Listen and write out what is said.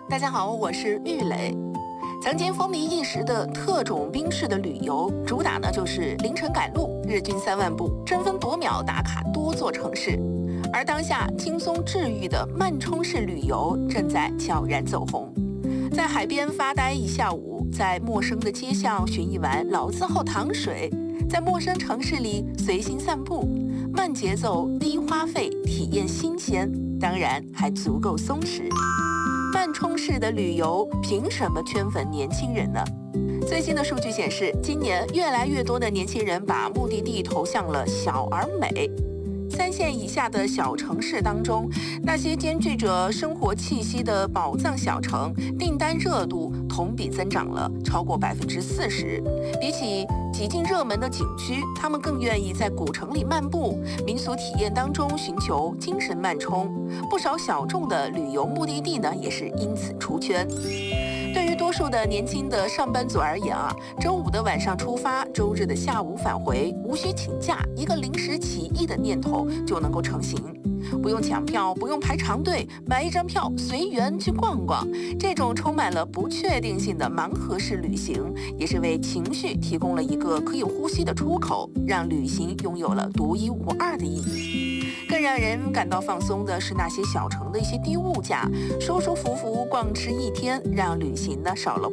大家好，我是玉磊。曾经风靡一时的特种兵式的旅游，主打呢就是凌晨赶路，日均3万步，争分夺秒打卡多座城市。而当下轻松治愈的慢冲式旅游正在悄然走红。在海边发呆一下午，在陌生的街巷寻一碗老字号糖水，在陌生城市里随心散步，慢节奏、低花费，体验新鲜，当然还足够松弛。慢冲式的旅游凭什么圈粉年轻人呢？最新的数据显示，今年越来越多的年轻人把目的地投向了小而美。3线以下的小城市当中，那些兼具着生活气息的宝藏小城，订单热度同比增长了超过40%。比起极尽热门的景区，他们更愿意在古城里漫步，民俗体验当中寻求精神慢冲。不少小众的旅游目的地呢，也是因此出圈。对于多数的年轻的上班族而言周五的晚上出发，周日的下午返回，无需请假，一个临时起意的念头就能够成型。不用抢票，不用排长队，买一张票随缘去逛逛。这种充满了不确定性的盲盒式旅行，也是为情绪提供了一个可以呼吸的出口，让旅行拥有了独一无二的意义。更让人感到放松的是那些小城的一些低物价，舒舒服服逛吃一天，让旅行呢少了